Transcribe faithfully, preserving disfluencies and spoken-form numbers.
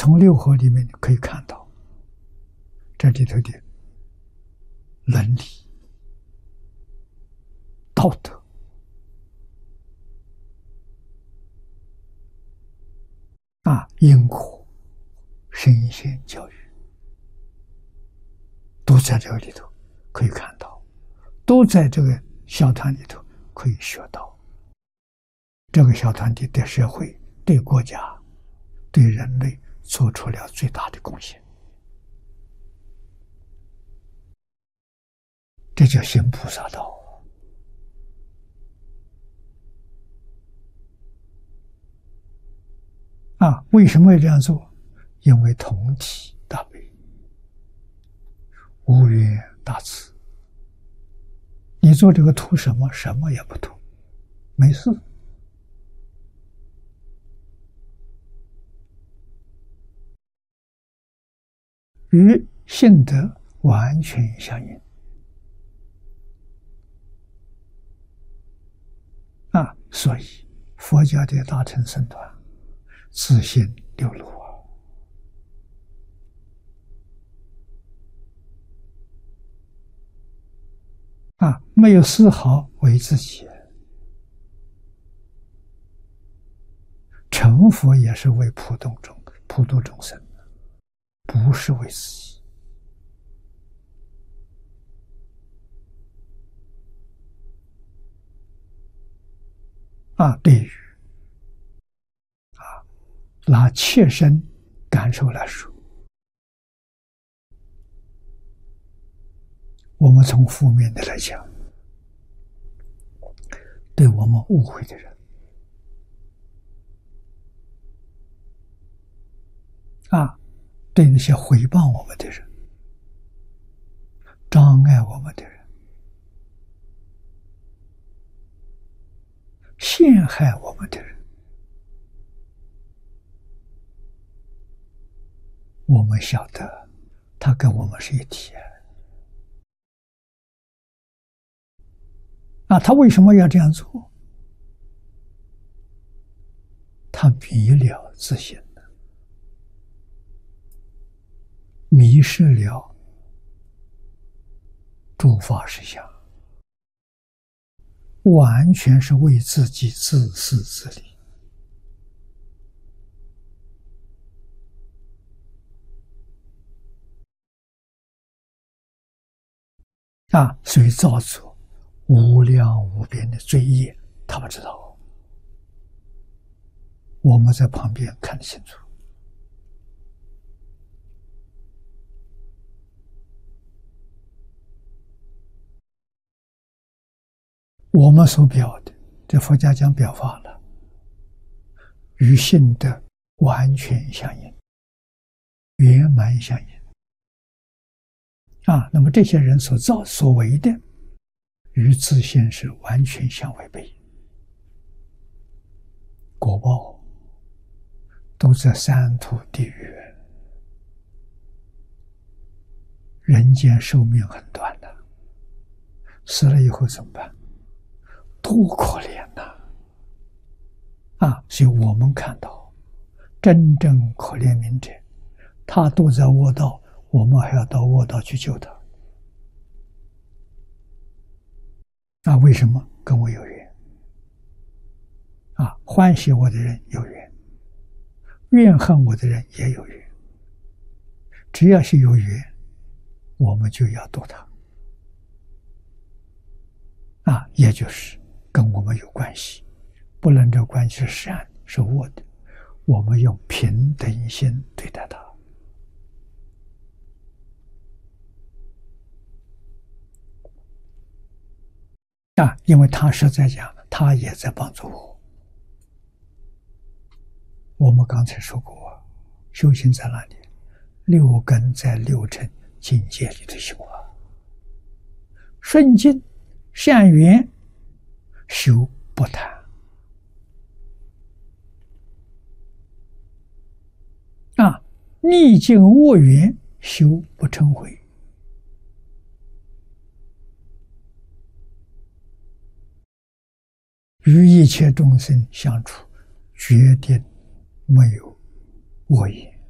从六合里面可以看到这里头的伦理、道德啊，因果、身心教育，都在这个里头可以看到，都在这个小团里头可以学到。这个小团体对社会、对国家、对人类做出了最大的贡献，这叫行菩萨道。啊，为什么要这样做？因为同体大悲，无缘大慈。你做这个图什么？什么也不图，没事。与性德完全相应。啊，所以佛教的大乘僧团自信流露啊！啊，没有丝毫为自己。成佛也是为普度众普度众生，不是为自己。啊，对于啊拿切身感受来说，我们从负面的来讲，对我们误会的人啊，对那些诽谤我们的人、障碍我们的人、陷害我们的人，我们晓得他跟我们是一体。啊，他为什么要这样做？他迷了自信了，迷失了诸法实相，完全是为自己自私自利。啊，所以造作无量无边的罪业，他不知道，我们在旁边看得清楚。我们所表的，这佛家讲表法了，与性德完全相应，圆满相应。啊，那么这些人所造所为的，与自性是完全相违背，果报都在三途地狱。人间寿命很短的，死了以后怎么办？多可怜呐！啊，所以我们看到真正可怜悯者，他都在卧道，我们还要到卧道去救他。啊，为什么？跟我有缘。啊，欢喜我的人有缘，怨恨我的人也有缘。只要是有缘，我们就要度他。啊，也就是跟我们有关系，不论这关系是善是恶的，我们用平等心对待他。啊，因为他是在讲，他也在帮助我。我们刚才说过，修行在哪里？六根在六尘境界里头修啊。顺境、善缘修不贪。啊，逆境恶缘修不嗔恚。与一切众生相处，决定没有恶言。